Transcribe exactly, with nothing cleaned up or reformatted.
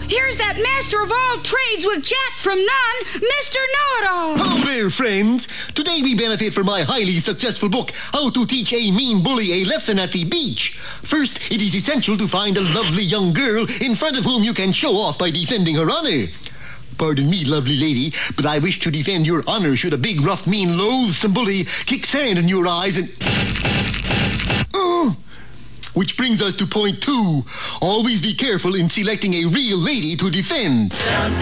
here's that master of all trades with Jack from none, Mister Know-It-All. Hello there, friends. Today we benefit from my highly successful book, How to Teach a Mean Bully a Lesson at the Beach. First, it is essential to find a lovely young girl in front of whom you can show off by defending her honor. Pardon me, lovely lady, but I wish to defend your honor should a big, rough, mean, loathsome bully kick sand in your eyes and... Oh! Which brings us to point two. Always be careful in selecting a real lady to defend.